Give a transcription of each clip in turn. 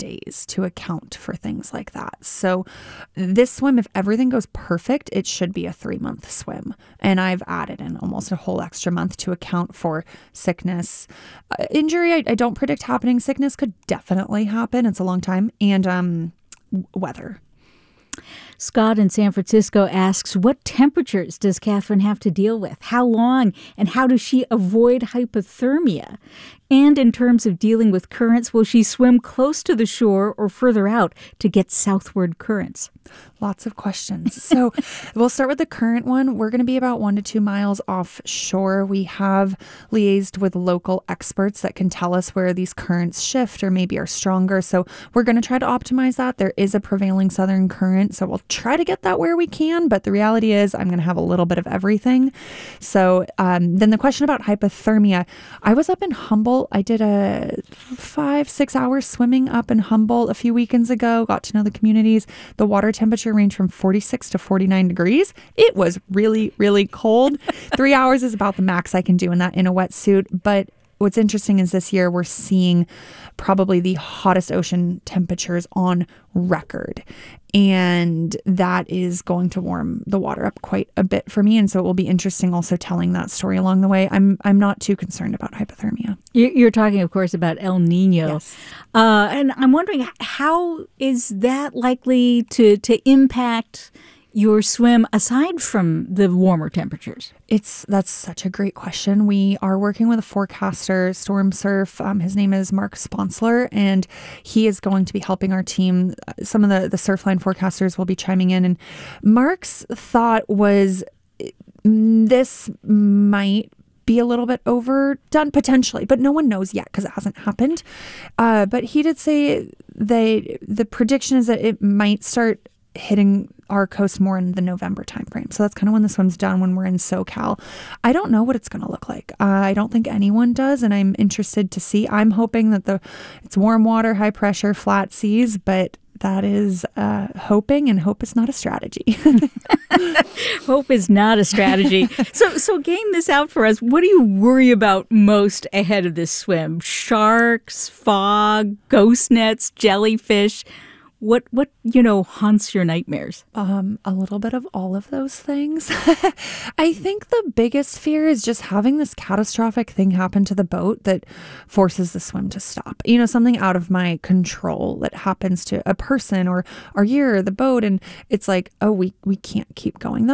days to account for things like that. So this swim, if everything goes perfect, it should be a 3-month swim. And I've added in almost a whole extra month to account for sickness. Injury, I don't predict happening. Sickness could definitely happen. It's a long time. And weather. Scott in San Francisco asks, what temperatures does Catherine have to deal with? How long? And how does she avoid hypothermia? And in terms of dealing with currents, will she swim close to the shore or further out to get southward currents? Lots of questions. So we'll start with the current one. We're going to be about 1 to 2 miles offshore. We have liaised with local experts that can tell us where these currents shift or maybe are stronger. So we're going to try to optimize that. There is a prevailing southern current, so we'll try to get that where we can. But the reality is I'm going to have a little bit of everything. So then the question about hypothermia. I was up in Humboldt. I did a 5-6 hours swimming up in Humboldt a few weekends ago, got to know the communities. The water temperature ranged from 46 to 49 degrees. It was really, really cold. 3 hours is about the max I can do in that in a wetsuit. But what's interesting is this year we're seeing probably the hottest ocean temperatures on record. And that is going to warm the water up quite a bit for me. And so it will be interesting also telling that story along the way. I'm not too concerned about hypothermia. You're talking, of course, about El Nino. Yes. And I'm wondering, how is that likely to impact your swim aside from the warmer temperatures? That's such a great question. We are working with a forecaster, Storm Surf. His name is Mark Sponsler, and he is going to be helping our team. Some of the Surfline forecasters will be chiming in. And Mark's thought was this might be a little bit overdone potentially, but no one knows yet because it hasn't happened. But he did say the prediction is that it might start hitting our coast more in the November timeframe. So that's kind of when the swim's done, when we're in SoCal. I don't know what it's going to look like. I don't think anyone does, and I'm interested to see. I'm hoping that it's warm water, high pressure, flat seas, but that is hoping, and hope is not a strategy. Hope is not a strategy. So game this out for us. What do you worry about most ahead of this swim? Sharks, fog, ghost nets, jellyfish? What haunts your nightmares? A little bit of all of those things. I think the biggest fear is just having this catastrophic thing happen to the boat that forces the swim to stop. Something out of my control that happens to a person or our year or the boat, and it's like, oh, we can't keep going.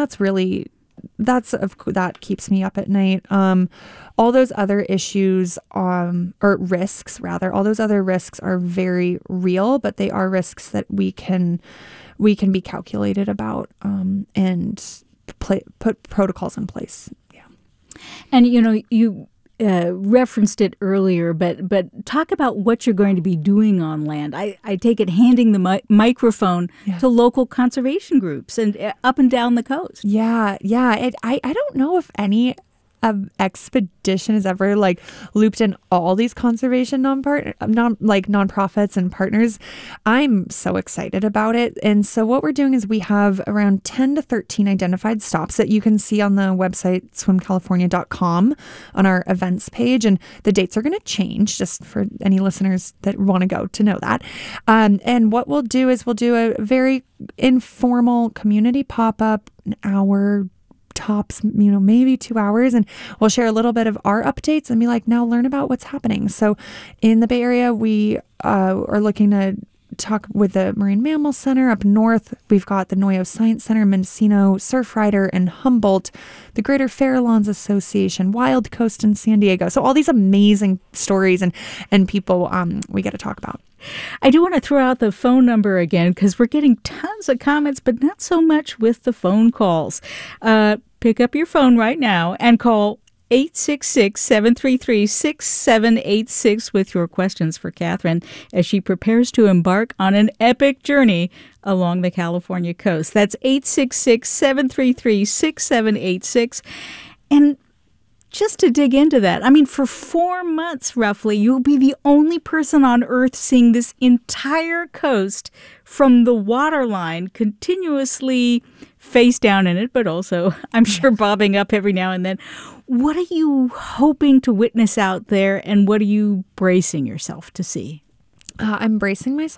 That keeps me up at night. All those other issues, or risks rather, all those other risks are very real, but they are risks that we can be calculated about, and put protocols in place. Yeah. And you referenced it earlier, but talk about what you're going to be doing on land. I take it handing the microphone to local conservation groups and up and down the coast. Yeah. I don't know if any expedition has ever looped in all these conservation nonprofits and partners. I'm so excited about it. And so what we're doing is we have around 10 to 13 identified stops that you can see on the website swimcalifornia.com on our events page. And the dates are going to change, just for any listeners that want to go to know that. And what we'll do is we'll do a very informal community pop-up, an hour tops, maybe 2 hours, and we'll share a little bit of our updates and be like, now learn about what's happening. So in the Bay Area, we are looking to talk with the Marine Mammal Center. Up north, we've got the Noyo Science Center, Mendocino, Surfrider, and Humboldt, the Greater Farallones Association, Wild Coast in San Diego. So all these amazing stories and people we get to talk about. I do want to throw out the phone number again, because we're getting tons of comments, but not so much with the phone calls. Pick up your phone right now and call 866-733-6786 with your questions for Catherine as she prepares to embark on an epic journey along the California coast. That's 866-733-6786. And just to dig into that, for 4 months roughly, you'll be the only person on Earth seeing this entire coast from the waterline, continuously face down in it, but also, I'm sure, bobbing up every now and then. What are you hoping to witness out there, and what are you bracing yourself to see? I'm bracing myself